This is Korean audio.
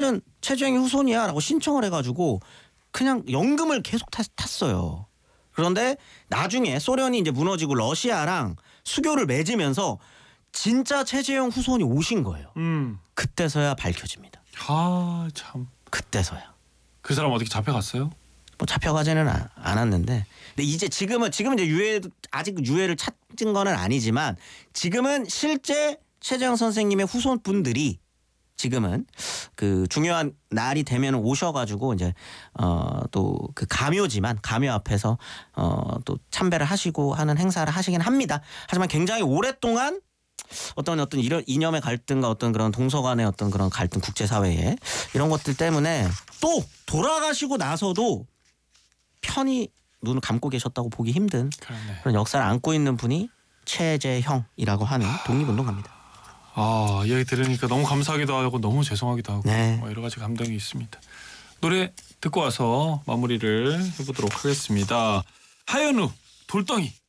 나는 최재형이 후손이야라고 신청을 해가지고 그냥 연금을 계속 탔어요. 그런데 나중에 소련이 이제 무너지고 러시아랑 수교를 맺으면서 진짜 최재형 후손이 오신 거예요. 그때서야 밝혀집니다. 아, 참. 그때서야. 그 사람 어떻게 잡혀갔어요? 뭐 잡혀가지는 않았는데, 근데 이제 지금은 이제 아직 유해를 찾은 거는 아니지만 지금은 실제 최재형 선생님의 후손분들이 지금은 그 중요한 날이 되면 오셔가지고 이제 또 그 가묘 앞에서 또 참배를 하시고 하는 행사를 하시긴 합니다. 하지만 굉장히 오랫동안 어떤 이런 이념의 갈등과 어떤 그런 동서 간의 어떤 그런 갈등, 국제사회에 이런 것들 때문에 또 돌아가시고 나서도 편히 눈을 감고 계셨다고 보기 힘든 그러네. 그런 역사를 안고 있는 분이 최재형이라고 하는 독립운동가입니다. 아, 이야기 들으니까 너무 감사하기도 하고 너무 죄송하기도 하고 네. 여러 가지 감정이 있습니다. 노래 듣고 와서 마무리를 해보도록 하겠습니다. 하현우, 돌덩이.